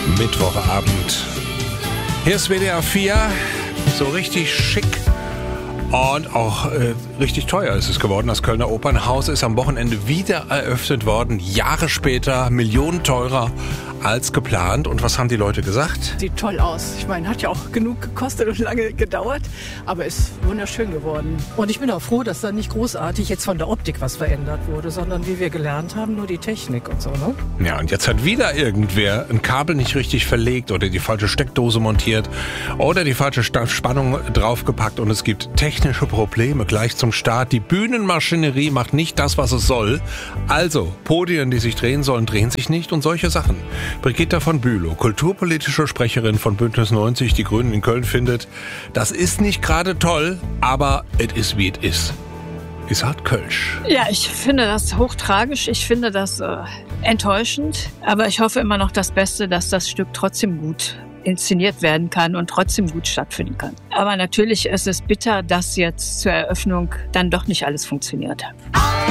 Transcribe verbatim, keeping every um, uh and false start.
Mittwochabend. Hier ist W D R vier, so richtig schick und auch äh, richtig teuer ist es geworden. Das Kölner Opernhaus ist am Wochenende wieder eröffnet worden, Jahre später, Millionen teurer als geplant. Und was haben die Leute gesagt? Sieht toll aus. Ich meine, hat ja auch genug gekostet und lange gedauert, aber ist wunderschön geworden. Und ich bin auch froh, dass da nicht großartig jetzt von der Optik was verändert wurde, sondern wie wir gelernt haben, nur die Technik und so, ne? Ja, und jetzt hat wieder irgendwer ein Kabel nicht richtig verlegt oder die falsche Steckdose montiert oder die falsche Spannung draufgepackt und es gibt technische Probleme gleich zum Start. Die Bühnenmaschinerie macht nicht das, was es soll. Also, Podien, die sich drehen sollen, drehen sich nicht und solche Sachen. Brigitta von Bülow, kulturpolitische Sprecherin von Bündnis neunzig, die Grünen in Köln, findet, das ist nicht gerade toll, aber es ist wie es ist. Ist halt Kölsch. Ja, ich finde das hochtragisch. Ich finde das äh, enttäuschend. Aber ich hoffe immer noch das Beste, dass das Stück trotzdem gut inszeniert werden kann und trotzdem gut stattfinden kann. Aber natürlich ist es bitter, dass jetzt zur Eröffnung dann doch nicht alles funktioniert.